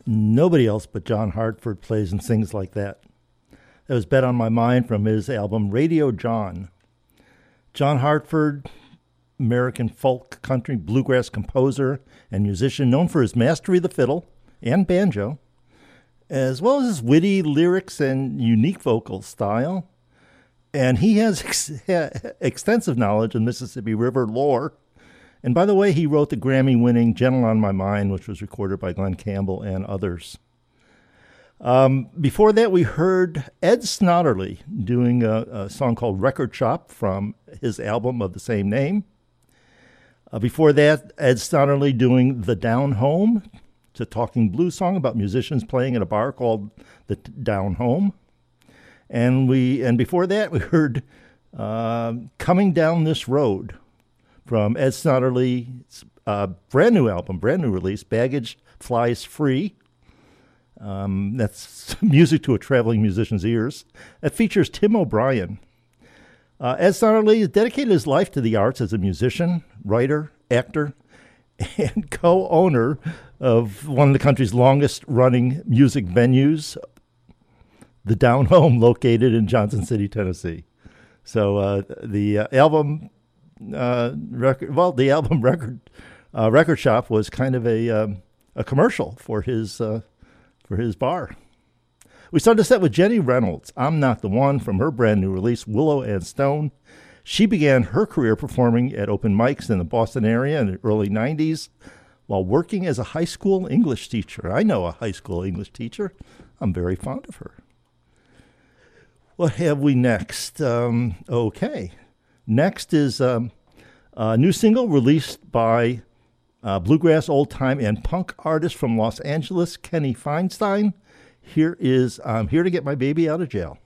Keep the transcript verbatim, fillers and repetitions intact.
Nobody else but John Hartford plays and sings like that. That was Bet on My Mind from his album Radio John. John Hartford, American folk, country, bluegrass composer and musician known for his mastery of the fiddle and banjo, as well as his witty lyrics and unique vocal style. And he has ex- extensive knowledge of Mississippi River lore. And by the way, he wrote the Grammy-winning Gentle on My Mind, which was recorded by Glenn Campbell and others. Um, before that, we heard Ed Snodderly doing a, a song called Record Shop from his album of the same name. Uh, before that, Ed Snodderly doing The Down Home. It's a talking blues song about musicians playing at a bar called The Down Home. And we and before that, we heard uh, Coming Down This Road from Ed Snodderly's uh, brand new album, brand new release, Baggage Flies Free. Um, that's music to a traveling musician's ears. It features Tim O'Brien. Uh, Ed Snodderly has dedicated his life to the arts as a musician, writer, actor, and co-owner of one of the country's longest-running music venues, The Down Home, located in Johnson City, Tennessee. So uh, the uh, album, uh, record, well, the album record uh, record shop was kind of a um, a commercial for his uh, for his bar. We started the set with Jenny Reynolds, I'm Not the One, from her brand new release, Willow and Stone. She began her career performing at open mics in the Boston area in the early nineties while working as a high school English teacher. I know a high school English teacher. I'm very fond of her. What have we next? Um, okay. Next is um, a new single released by uh, bluegrass, old-time, and punk artist from Los Angeles, Kenny Feinstein. Here is I'm Here to Get My Baby Out of Jail.